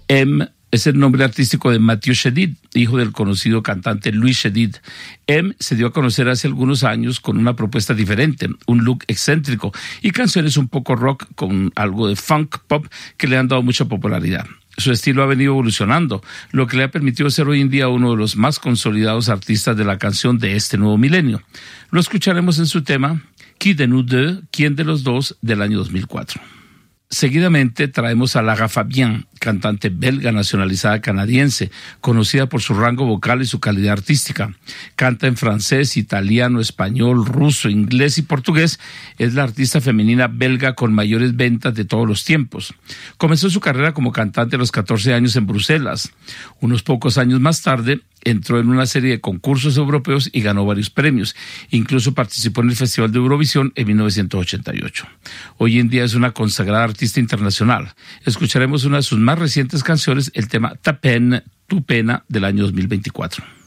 M es el nombre artístico de Mathieu Chédid, hijo del conocido cantante Louis Chédid. M se dio a conocer hace algunos años con una propuesta diferente, un look excéntrico y canciones un poco rock con algo de funk pop que le han dado mucha popularidad. Su estilo ha venido evolucionando, lo que le ha permitido ser hoy en día uno de los más consolidados artistas de la canción de este nuevo milenio. Lo escucharemos en su tema Qui de nous deux, ¿Quién de los dos?, del año 2004. Seguidamente traemos a Lara Fabian, cantante belga nacionalizada canadiense, conocida por su rango vocal y su calidad artística. Canta en francés, italiano, español, ruso, inglés y portugués. Es la artista femenina belga con mayores ventas de todos los tiempos. Comenzó su carrera como cantante a los 14 años en Bruselas. Unos pocos años más tarde, entró en una serie de concursos europeos y ganó varios premios. Incluso participó en el Festival de Eurovisión en 1988. Hoy en día es una consagrada artista internacional. Escucharemos una de sus más recientes canciones, el tema Ta peine, tu pena, del año 2024.